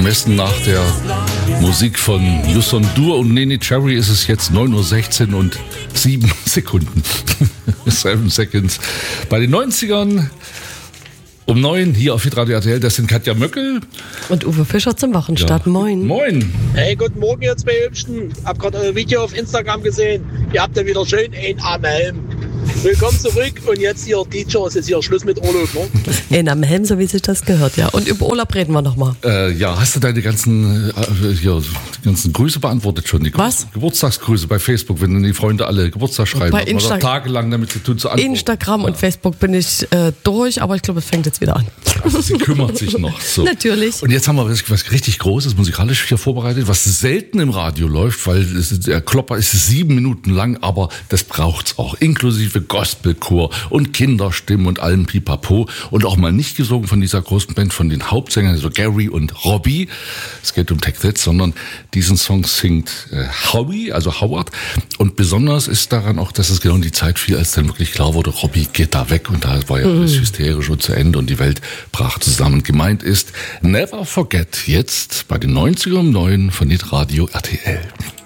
Gemessen nach der Musik von Yuson Dur und Nene Cherry ist es jetzt 9:16 und 7 Sekunden. 7 Seconds. Bei den 90ern um 9 hier auf Hitradio RTL, das sind Katja Möckel und Uwe Fischer zum Wochenstart. Ja. Moin. Moin. Hey, guten Morgen, ihr zwei Hübschen. Hab gerade euer Video auf Instagram gesehen. Ihr habt ja wieder schön einen am Helm. Willkommen zurück und jetzt hier, DJ, ist jetzt hier Schluss mit Urlaub, ne? Einen am Helm, so wie sich das gehört, ja. Und über Urlaub reden wir nochmal. Ja, hast du deine ganzen Grüße beantwortet schon? Die Was? Geburtstagsgrüße bei Facebook, wenn die Freunde alle Geburtstag schreiben. Bei tagelang damit zu tun zu antworten. Instagram und Facebook bin ich durch, aber ich glaube, es fängt jetzt wieder an. Also sie kümmert sich noch. So. Natürlich. Und jetzt haben wir was richtig Großes, musikalisch hier vorbereitet, was selten im Radio läuft, weil der Klopper ist 7 Minuten lang, aber das braucht's auch. Inklusive Gospelchor und Kinderstimmen und allem Pipapo. Und auch mal nicht gesungen von dieser großen Band, von den Hauptsängern, also Gary und Robbie. Es geht um Take That, sondern diesen Song singt Howie, also Howard. Und besonders ist daran auch, dass es genau in die Zeit fiel, als dann wirklich klar wurde, Robbie geht da weg. Und da war ja alles hysterisch und zu Ende und die Welt brach zusammen. Gemeint ist Never Forget, jetzt bei den 90er um 9 von Hitradio RTL.